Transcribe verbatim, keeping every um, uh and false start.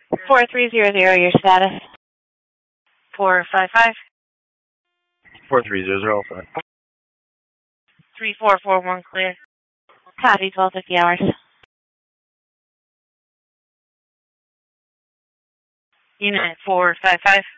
four three zero zero, your status. four five five. four three zero zero, five. three four four one, clear. Copy, twelve fifty hours. Unit four five five.